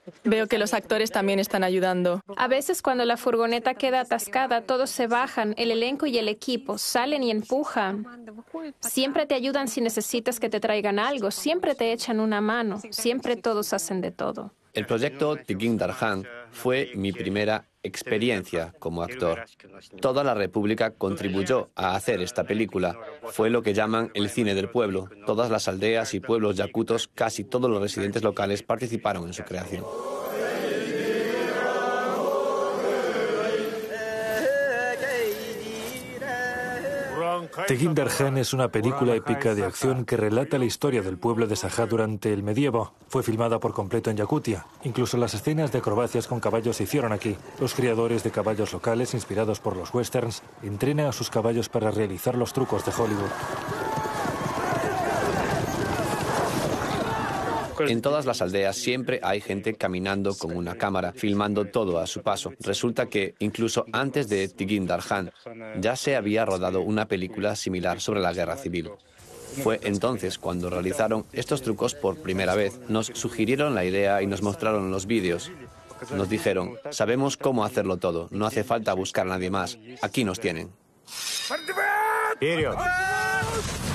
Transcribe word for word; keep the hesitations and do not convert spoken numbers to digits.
Veo que los actores también están ayudando. A veces cuando la furgoneta queda atascada, todos se bajan, el elenco y el equipo, salen y empujan. Siempre te ayudan si necesitas que te traigan algo, siempre te echan una mano, siempre todos hacen de todo. El proyecto Tigin Darhan fue mi primera experiencia como actor. Toda la República contribuyó a hacer esta película. Fue lo que llaman el cine del pueblo. Todas las aldeas y pueblos yakutos, casi todos los residentes locales participaron en su creación. Tigin Darhan es una película épica de acción que relata la historia del pueblo de Sajá durante el medievo. Fue filmada por completo en Yakutia. Incluso las escenas de acrobacias con caballos se hicieron aquí. Los criadores de caballos locales, inspirados por los westerns, entrenan a sus caballos para realizar los trucos de Hollywood. En todas las aldeas siempre hay gente caminando con una cámara, filmando todo a su paso. Resulta que, incluso antes de Tigin Darhan, ya se había rodado una película similar sobre la guerra civil. Fue entonces cuando realizaron estos trucos por primera vez. Nos sugirieron la idea y nos mostraron los vídeos. Nos dijeron, sabemos cómo hacerlo todo, no hace falta buscar a nadie más. Aquí nos tienen. ¡Vперед!